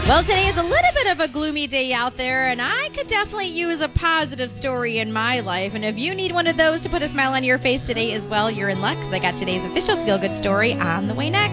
Well, today is a little bit of a gloomy day out there, and I could definitely use a positive story in my life. And if you need one of those to put a smile on your face today as well, you're in luck, because I got today's official feel-good story on the way next.